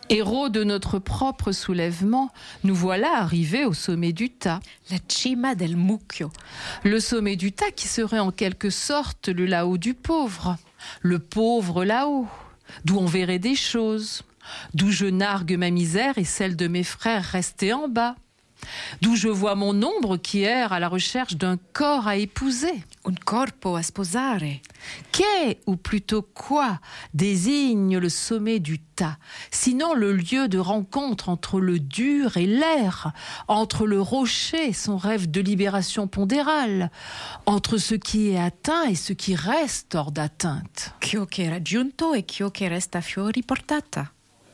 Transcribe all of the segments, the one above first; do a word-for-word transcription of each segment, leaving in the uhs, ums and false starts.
Héros de notre propre soulèvement, nous voilà arrivés au sommet du tas. La cima del mucchio. Le sommet du tas qui serait en quelque sorte le là-haut du pauvre. Le pauvre là-haut, d'où on verrait des choses. D'où je nargue ma misère et celle de mes frères restés en bas. D'où je vois mon ombre qui erre à la recherche d'un corps à épouser. Un corpo a sposare. Qu'est, ou plutôt quoi, désigne le sommet du tas, sinon le lieu de rencontre entre le dur et l'air, entre le rocher et son rêve de libération pondérale, entre ce qui est atteint et ce qui reste hors d'atteinte. Ciò che è raggiunto e ciò che resta fuori portata.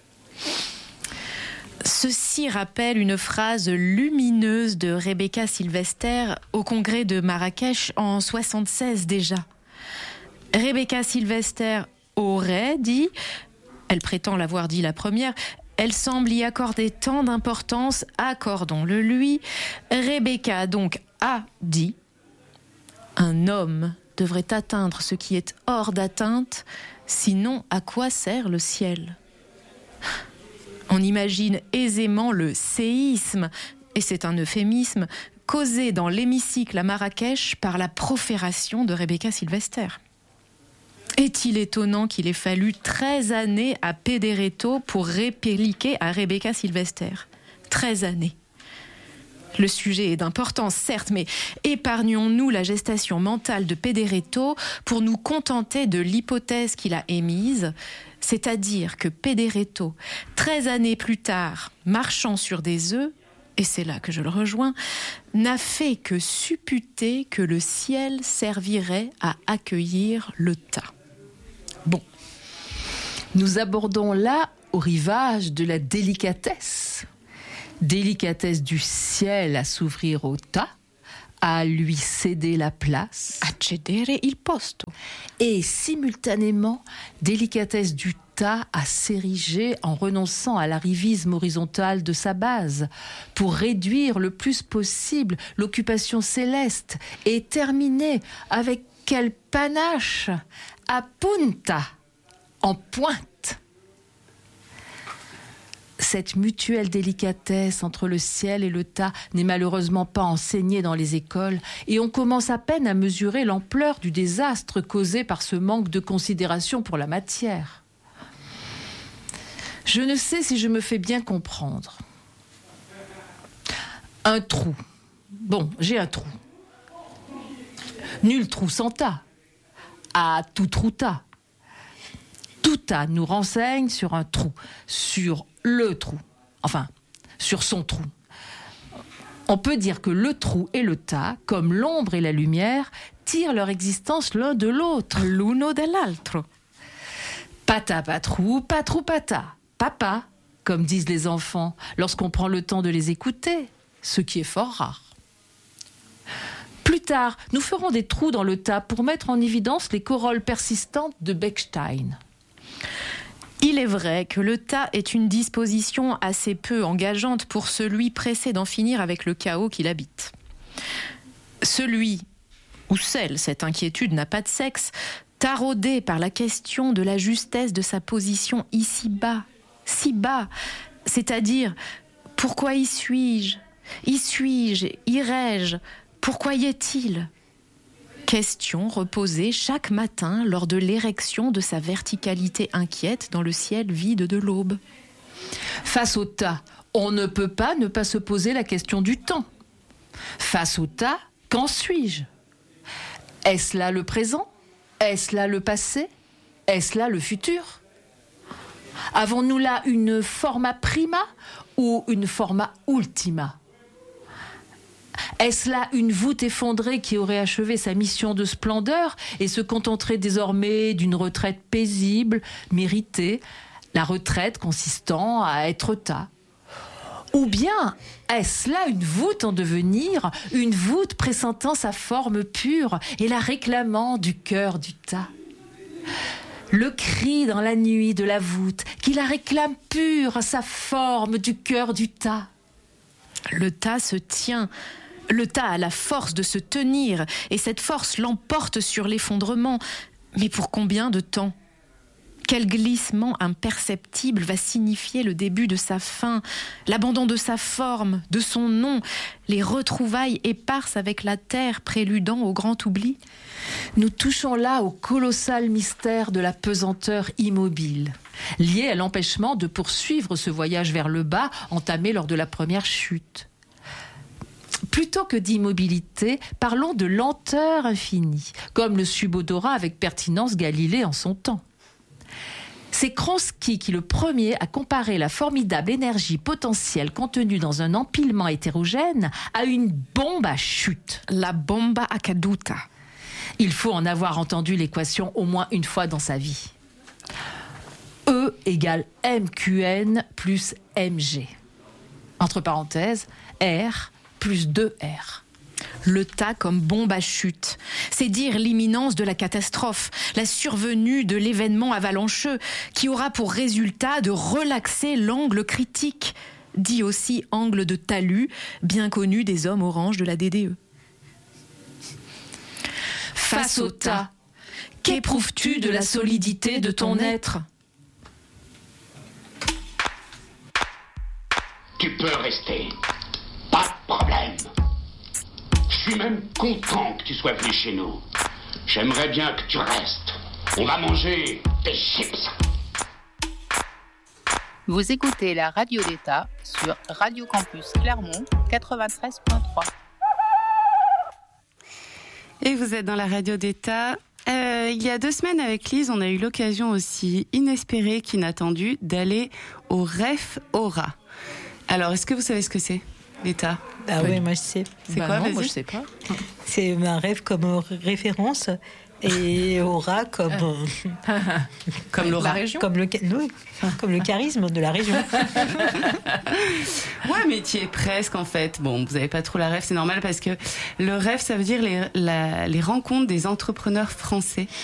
Ceci rappelle une phrase lumineuse de Rebecca Sylvester au congrès de Marrakech en soixante-seize déjà. Rebecca Sylvester aurait dit, elle prétend l'avoir dit la première, elle semble y accorder tant d'importance, accordons-le lui. Rebecca donc a dit, un homme devrait atteindre ce qui est hors d'atteinte, sinon à quoi sert le ciel ? On imagine aisément le séisme, et c'est un euphémisme, causé dans l'hémicycle à Marrakech par la profération de Rebecca Sylvester. Est-il étonnant qu'il ait fallu treize années à Pederetto pour répliquer à Rebecca Sylvester ? treize années. Le sujet est d'importance, certes, mais épargnons-nous la gestation mentale de Pederetto pour nous contenter de l'hypothèse qu'il a émise, c'est-à-dire que Pederetto, treize années plus tard, marchant sur des œufs, et c'est là que je le rejoins, n'a fait que supputer que le ciel servirait à accueillir le tas. Bon. Nous abordons là, au rivage de la délicatesse, délicatesse du ciel à s'ouvrir au tas, à lui céder la place, A cedere il posto. et simultanément délicatesse du tas à s'ériger en renonçant à l'arrivisme horizontal de sa base pour réduire le plus possible l'occupation céleste et terminer avec quel panache à punta, en pointe. Cette mutuelle délicatesse entre le ciel et le tas n'est malheureusement pas enseignée dans les écoles et on commence à peine à mesurer l'ampleur du désastre causé par ce manque de considération pour la matière. Je ne sais si je me fais bien comprendre. Un trou. Bon, j'ai un trou. Nul trou sans tas. À tout trou tas. Tout tas nous renseigne sur un trou, sur le trou, enfin, sur son trou. On peut dire que le trou et le tas, comme l'ombre et la lumière, tirent leur existence l'un de l'autre. L'uno dell'altro. Pata patrou, patrou pata. Papa, comme disent les enfants, lorsqu'on prend le temps de les écouter, ce qui est fort rare. Plus tard, nous ferons des trous dans le tas pour mettre en évidence les corolles persistantes de Bechstein. Il est vrai que le tas est une disposition assez peu engageante pour celui pressé d'en finir avec le chaos qu'il habite. Celui ou celle, cette inquiétude n'a pas de sexe, taraudé par la question de la justesse de sa position ici-bas, si bas, c'est-à-dire pourquoi y suis-je, y suis-je, irai-je, pourquoi y est-il ? Question reposée chaque matin lors de l'érection de sa verticalité inquiète dans le ciel vide de l'aube. Face au tas, on ne peut pas ne pas se poser la question du temps. Face au tas, qu'en suis-je ? Est-ce là le présent ? Est-ce là le passé ? Est-ce là le futur ? Avons-nous là une forma prima ou une forma ultima ? Est-ce là une voûte effondrée qui aurait achevé sa mission de splendeur et se contenterait désormais d'une retraite paisible, méritée, la retraite consistant à être tas ? Ou bien est-ce là une voûte en devenir, une voûte pressentant sa forme pure et la réclamant du cœur du tas ? Le cri dans la nuit de la voûte qui la réclame pure, sa forme du cœur du tas. Le tas se tient. Le tas a la force de se tenir, et cette force l'emporte sur l'effondrement. Mais pour combien de temps ? Quel glissement imperceptible va signifier le début de sa fin, l'abandon de sa forme, de son nom, les retrouvailles éparses avec la terre préludant au grand oubli? Nous touchons là au colossal mystère de la pesanteur immobile, lié à l'empêchement de poursuivre ce voyage vers le bas entamé lors de la première chute. Plutôt que d'immobilité, parlons de lenteur infinie, comme le subodora avec pertinence Galilée en son temps. C'est Kronsky qui, le premier, a comparé la formidable énergie potentielle contenue dans un empilement hétérogène à une bombe à chute. La bomba a caduta. Il faut en avoir entendu l'équation au moins une fois dans sa vie. E égale M Q N plus M G. Entre parenthèses, R plus deux R. Le tas comme bombe à chute. C'est dire l'imminence de la catastrophe, la survenue de l'événement avalancheux qui aura pour résultat de relaxer l'angle critique, dit aussi angle de talus, bien connu des hommes oranges de la D D E. Face au tas, qu'éprouves-tu de la solidité de ton être ? Tu peux rester. Pas de problème. Je suis même content que tu sois venu chez nous. J'aimerais bien que tu restes. On va manger des chips. Vous écoutez la radio d'État sur Radio Campus Clermont quatre-vingt-treize point trois. Et vous êtes dans la radio d'État. Euh, il y a deux semaines avec Lise, on a eu l'occasion aussi inespérée qu'inattendue d'aller au REF Aura. Alors, est-ce que vous savez ce que c'est, l'État ? Ah oui, moi je sais. C'est Bah quoi, non, vas-y. moi je sais pas. C'est un rêve comme référence et aura comme euh, Comme Laura. La région. comme le oui, comme le charisme de la région. Ouais, mais tu y es presque en fait. Bon, vous n'avez pas trop la rêve, c'est normal parce que le rêve, ça veut dire les, la, les rencontres des entrepreneurs français